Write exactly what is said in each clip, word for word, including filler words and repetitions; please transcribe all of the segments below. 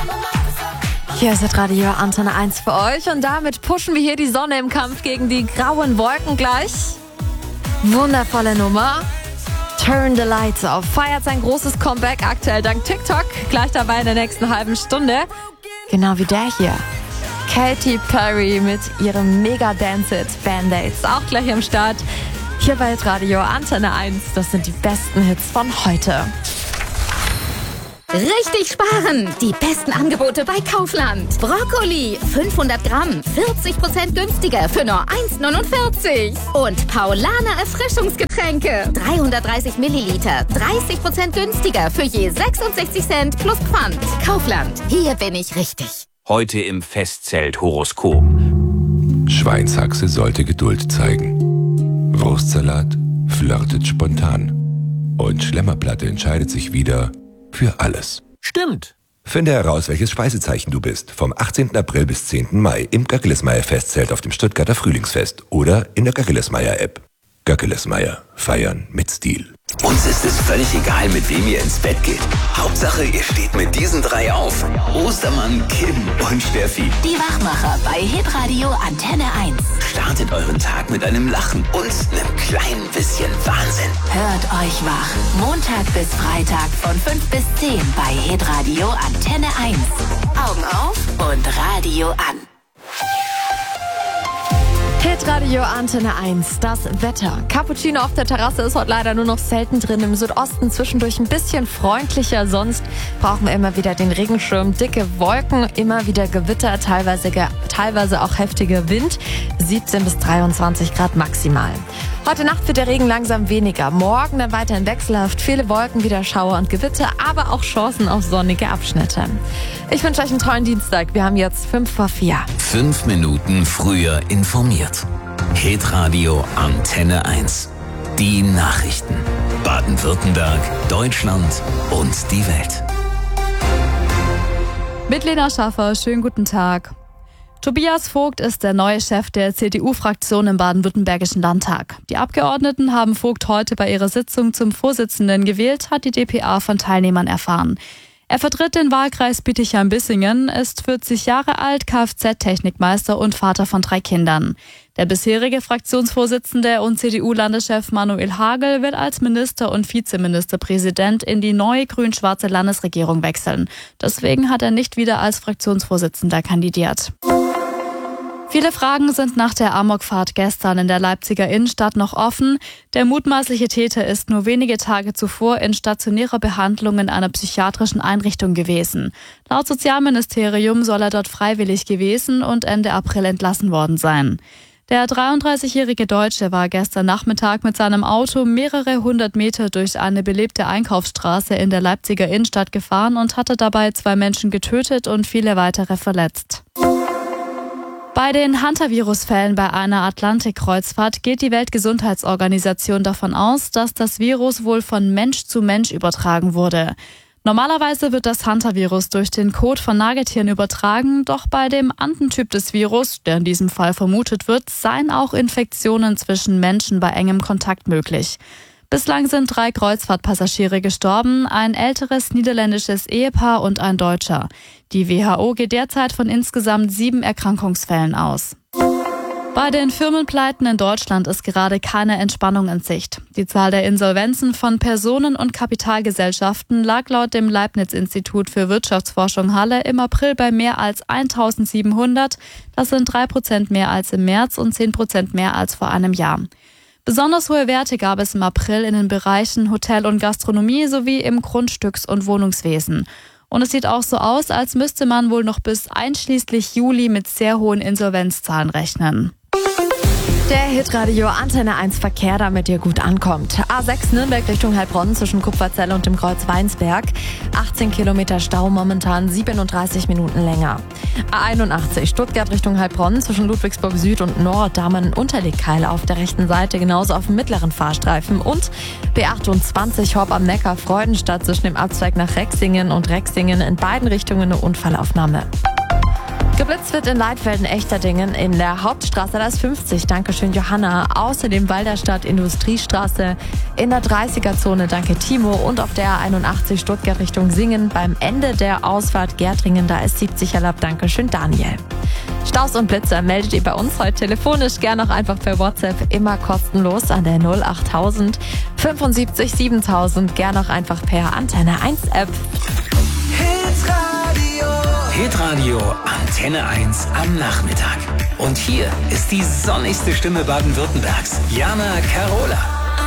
Hier ist Radio Antenne eins für euch und damit pushen wir hier die Sonne im Kampf gegen die grauen Wolken gleich. Wundervolle Nummer. Turn the Lights Off feiert sein großes Comeback aktuell dank TikTok. Gleich dabei in der nächsten halben Stunde. Genau wie der hier. Katy Perry mit ihrem Mega-Dance-Hit Band-Aids. Auch gleich am Start. Hier bei Radio Antenne eins. Das sind die besten Hits von heute. Richtig sparen! Die besten Angebote bei Kaufland. Brokkoli, fünfhundert Gramm, vierzig Prozent günstiger für nur eins neunundvierzig. Und Paulaner Erfrischungsgetränke, dreihundertdreißig Milliliter, dreißig Prozent günstiger für je sechsundsechzig Cent plus Pfand. Kaufland, hier bin ich richtig. Heute im Festzelt Horoskop. Schweinshaxe sollte Geduld zeigen. Wurstsalat flirtet spontan. Und Schlemmerplatte entscheidet sich wieder für alles. Stimmt. Finde heraus, welches Speisezeichen du bist. Vom achtzehnten April bis zehnten Mai im Göckelesmeier Festzelt auf dem Stuttgarter Frühlingsfest oder in der Göckelesmeier App. Göckelesmeier. Feiern mit Stil. Uns ist es völlig egal, mit wem ihr ins Bett geht. Hauptsache, ihr steht mit diesen drei auf. Ostermann, Kim und Steffi. Die Wachmacher bei Hitradio Antenne eins. Startet euren Tag mit einem Lachen und einem kleinen bisschen Wahnsinn. Hört euch wach. Montag bis Freitag von fünf bis zehn bei Hitradio Antenne eins. Augen auf und Radio an. Hitradio Antenne eins, das Wetter. Cappuccino auf der Terrasse ist heute leider nur noch selten drin. Im Südosten zwischendurch ein bisschen freundlicher. Sonst brauchen wir immer wieder den Regenschirm. Dicke Wolken, immer wieder Gewitter, teilweise, teilweise auch heftiger Wind. siebzehn bis dreiundzwanzig Grad maximal. Heute Nacht wird der Regen langsam weniger. Morgen dann weiterhin wechselhaft. Viele Wolken, wieder Schauer und Gewitter, aber auch Chancen auf sonnige Abschnitte. Ich wünsche euch einen tollen Dienstag. Wir haben jetzt fünf vor vier. Fünf Minuten früher informiert. Hitradio Antenne eins. Die Nachrichten. Baden-Württemberg, Deutschland und die Welt. Mit Lena Schaffer, schönen guten Tag. Tobias Vogt ist der neue Chef der C D U-Fraktion im baden-württembergischen Landtag. Die Abgeordneten haben Vogt heute bei ihrer Sitzung zum Vorsitzenden gewählt, hat die d p a von Teilnehmern erfahren. Er vertritt den Wahlkreis Bietigheim-Bissingen, ist vierzig Jahre alt, Kfz-Technikmeister und Vater von drei Kindern. Der bisherige Fraktionsvorsitzende und C D U-Landeschef Manuel Hagel will als Minister- und Vizeministerpräsident in die neue grün-schwarze Landesregierung wechseln. Deswegen hat er nicht wieder als Fraktionsvorsitzender kandidiert. Viele Fragen sind nach der Amokfahrt gestern in der Leipziger Innenstadt noch offen. Der mutmaßliche Täter ist nur wenige Tage zuvor in stationärer Behandlung in einer psychiatrischen Einrichtung gewesen. Laut Sozialministerium soll er dort freiwillig gewesen und Ende April entlassen worden sein. Der dreiunddreißigjährige Deutsche war gestern Nachmittag mit seinem Auto mehrere hundert Meter durch eine belebte Einkaufsstraße in der Leipziger Innenstadt gefahren und hatte dabei zwei Menschen getötet und viele weitere verletzt. Bei den Hantavirus-Fällen bei einer Atlantikkreuzfahrt geht die Weltgesundheitsorganisation davon aus, dass das Virus wohl von Mensch zu Mensch übertragen wurde. Normalerweise wird das Hantavirus durch den Kot von Nagetieren übertragen, doch bei dem Andentyp des Virus, der in diesem Fall vermutet wird, seien auch Infektionen zwischen Menschen bei engem Kontakt möglich. Bislang sind drei Kreuzfahrtpassagiere gestorben, ein älteres niederländisches Ehepaar und ein Deutscher. Die W H O geht derzeit von insgesamt sieben Erkrankungsfällen aus. Bei den Firmenpleiten in Deutschland ist gerade keine Entspannung in Sicht. Die Zahl der Insolvenzen von Personen- und Kapitalgesellschaften lag laut dem Leibniz-Institut für Wirtschaftsforschung Halle im April bei mehr als eintausendsiebenhundert. Das sind drei Prozent mehr als im März und zehn Prozent mehr als vor einem Jahr. Besonders hohe Werte gab es im April in den Bereichen Hotel und Gastronomie sowie im Grundstücks- und Wohnungswesen. Und es sieht auch so aus, als müsste man wohl noch bis einschließlich Juli mit sehr hohen Insolvenzzahlen rechnen. Der Hitradio Antenne eins Verkehr, damit ihr gut ankommt. A sechs Nürnberg Richtung Heilbronn zwischen Kupferzell und dem Kreuz Weinsberg. achtzehn Kilometer Stau, momentan siebenunddreißig Minuten länger. A einundachtzig Stuttgart Richtung Heilbronn zwischen Ludwigsburg Süd und Nord. Da haben wir einen Unterlegkeil auf der rechten Seite, genauso auf dem mittleren Fahrstreifen. Und B achtundzwanzig Horb am Neckar Freudenstadt zwischen dem Abzweig nach Rexingen und Rexingen in beiden Richtungen eine Unfallaufnahme. Geblitzt wird in Leitfelden-Echterdingen in der Hauptstraße, da ist fünfzig. Dankeschön, Johanna. Außerdem Walderstadt Industriestraße in der dreißiger-Zone. Danke, Timo. Und auf der einundachtzig Stuttgart Richtung Singen beim Ende der Ausfahrt Gärtringen, da ist siebzig erlaubt. Dankeschön, Daniel. Staus und Blitzer meldet ihr bei uns heute telefonisch, gerne auch einfach per WhatsApp, immer kostenlos an der null achttausend fünfundsiebzig siebentausend, gerne auch einfach per Antenne eins App. Hitradio Antenne eins am Nachmittag. Und hier ist die sonnigste Stimme Baden-Württembergs, Jana Carola.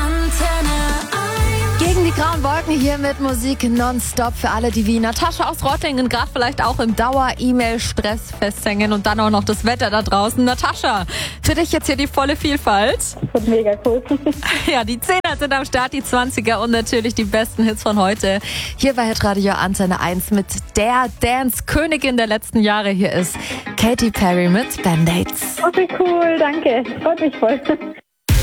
Gegen die grauen Wolken hier mit Musik nonstop für alle, die wie Natascha aus Rottlingen gerade vielleicht auch im Dauer-E-Mail-Stress festhängen und dann auch noch das Wetter da draußen. Natascha, für dich jetzt hier die volle Vielfalt. Das ist mega cool. Ja, die Zehner sind am Start, die Zwanziger und natürlich die besten Hits von heute. Hier bei Hitradio Antenne eins mit der Dance-Königin der letzten Jahre. Hier ist Katy Perry mit Band-Aids. Okay, cool, danke. Freut mich voll.